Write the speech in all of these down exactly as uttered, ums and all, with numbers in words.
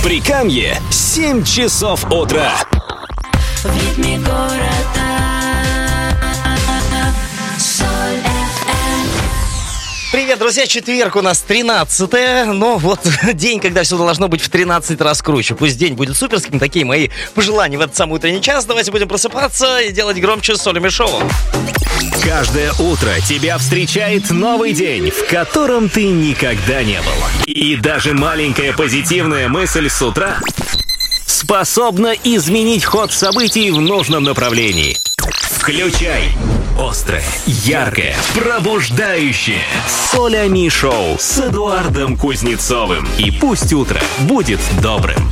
Прикамье, семь часов утра. В ритме города. Соль эф эм. Привет, друзья, четверг у нас тринадцатое, но вот день, когда все должно быть в тринадцать раз круче. Пусть день будет суперским, такие мои пожелания в этот самый утренний час. Давайте будем просыпаться и делать громче Солями Шоу. Каждое утро тебя встречает новый день, в котором ты никогда не был. И даже маленькая позитивная мысль с утра способна изменить ход событий в нужном направлении. Включай острое, яркое, пробуждающее Солями Шоу с Эдуардом Кузнецовым. И пусть утро будет добрым.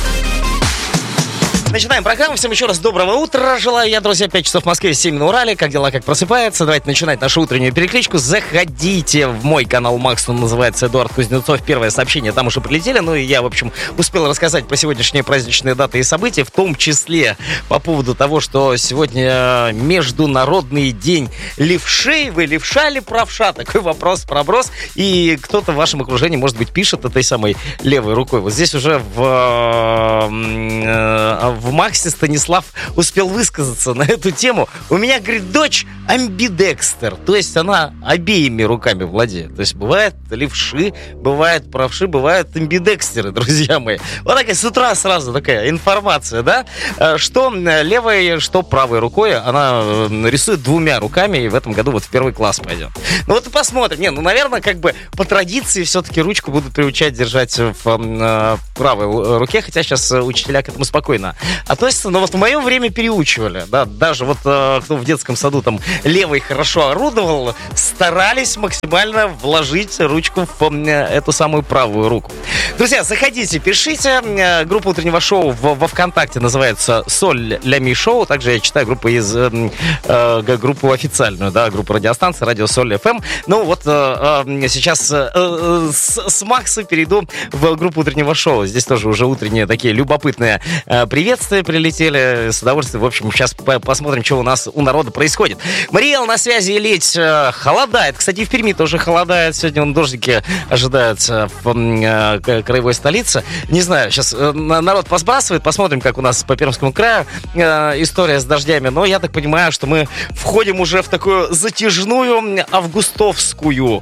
Начинаем программу. Всем еще раз доброго утра. Желаю я, друзья, пять часов в Москве, семь на Урале. Как дела, как просыпается? Давайте начинать нашу утреннюю перекличку. Заходите в мой канал Макс, он называется Эдуард Кузнецов. Первое сообщение там уже прилетели. Ну и я, в общем, успел рассказать про сегодняшние праздничные даты и события, в том числе по поводу того, что сегодня Международный день левшей. Вы левша или правша? Такой вопрос-проброс. И кто-то в вашем окружении, может быть, пишет этой самой левой рукой. Вот здесь уже в... в Максе Станислав успел высказаться на эту тему. У меня, говорит, дочь амбидекстер, то есть она обеими руками владеет. То есть бывают левши, бывают правши, бывают амбидекстеры, друзья мои. Вот такая с утра сразу такая информация, да? Что левой, что правой рукой она рисует двумя руками, и в этом году вот в первый класс пойдет. Ну вот и посмотрим. Не, ну, наверное, как бы по традиции все-таки ручку будут приучать держать в правой руке, хотя сейчас учителя к этому спокойно относятся, но вот в мое время переучивали, да, даже вот э, кто в детском саду там левой хорошо орудовал, старались максимально вложить ручку в э, эту самую правую руку. Друзья, заходите, пишите, э, группа утреннего шоу в, во ВКонтакте называется Солями Шоу, также я читаю группу из э, э, группу официальную, да, группу радиостанции Радио Соль эф эм. Ну вот э, э, сейчас э, э, с, с Макса перейду в группу утреннего шоу, здесь тоже уже утренние такие любопытные э, приветствия прилетели, с удовольствием. В общем, сейчас посмотрим, что у нас у народа происходит. Мариэл на связи, Ледь, холодает. Кстати, в Перми тоже холодает. Сегодня вон дождики ожидаются в краевой столице. Не знаю, сейчас народ посбрасывает. Посмотрим, как у нас по Пермскому краю история с дождями. Но я так понимаю, что мы входим уже в такую затяжную августовскую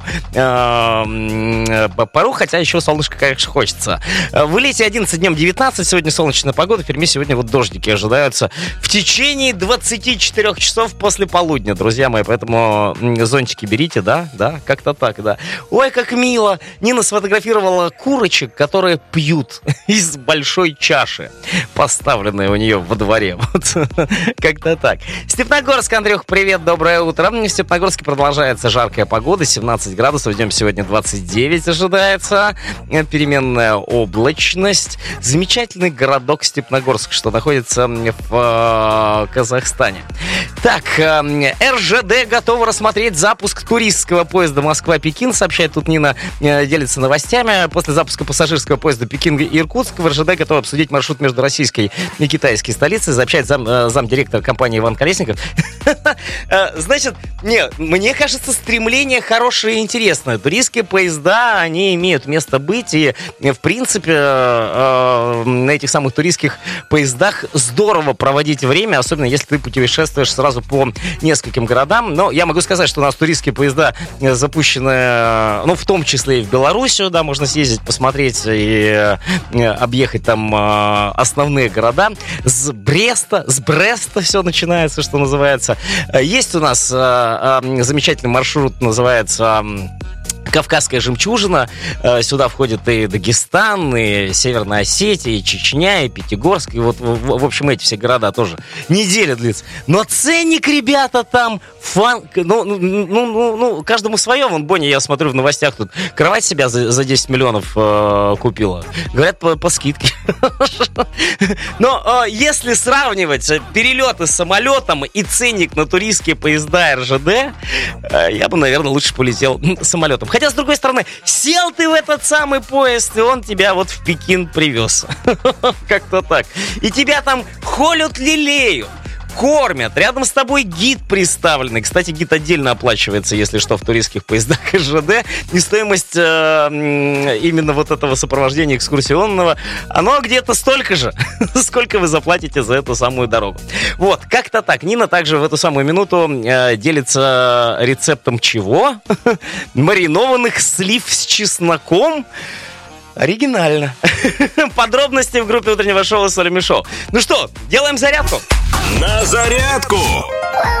пору, хотя еще солнышко, конечно, хочется. В Илете одиннадцать, днем девятнадцать. Сегодня солнечная погода. В Перми сегодня вот дождики ожидаются в течение двадцати четырёх часов после полудня, друзья мои, поэтому зонтики берите, да, да, как-то так, да. Ой, как мило! Нина сфотографировала курочек, которые пьют из большой чаши, поставленной у нее во дворе, вот, как-то так. Степногорск, Андрюх, привет, доброе утро. В Степногорске продолжается жаркая погода, семнадцать градусов, днем сегодня двадцать девять ожидается, переменная облачность, замечательный городок Степногорск, что находится в э, Казахстане. Так, э, эр жэ дэ готова рассмотреть запуск туристского поезда Москва-Пекин, сообщает тут Нина, э, делится новостями. После запуска пассажирского поезда Пекин и Иркутск в эр жэ дэ готова обсудить маршрут между российской и китайской столицей, сообщает зам, э, замдиректора компании Иван Колесников. Значит, не, мне кажется, стремление хорошее и интересное. Туристские поезда, они имеют место быть, и в принципе на этих самых туристских поездах здорово проводить время, особенно если ты путешествуешь сразу по нескольким городам. Но я могу сказать, что у нас туристские поезда запущены, ну, в том числе и в Белоруссию, да, можно съездить, посмотреть и объехать там основные города. С Бреста, с Бреста все начинается, что называется. Есть у нас замечательный маршрут, называется Кавказская жемчужина. Сюда входит и Дагестан, и Северная Осетия, и Чечня, и Пятигорск. И вот, в, в общем, эти все города тоже неделя длится. Но ценник, ребята, там фан... Ну, ну, ну, ну каждому свое. Вон, Бонни, я смотрю в новостях, тут кровать себя за, за десять миллионов э, купила. Говорят, по, по скидке. Но если сравнивать перелеты самолетом и ценник на туристские поезда эр жэ дэ, я бы, наверное, лучше полетел самолетом. Хотя, с другой стороны, сел ты в этот самый поезд, и он тебя вот в Пекин привез. Как-то так. И тебя там холют, лелеют. кормят, рядом с тобой гид представленный. Кстати, гид отдельно оплачивается, если что, в туристских поездах ЖД. И стоимость э, именно вот этого сопровождения экскурсионного, оно где-то столько же, сколько вы заплатите за эту самую дорогу. Вот, как-то так. Нина также в эту самую минуту э, делится рецептом чего? Маринованных слив с чесноком. Оригинально. Подробности в группе утреннего шоу Соли Мишо. Ну что, делаем зарядку? На зарядку!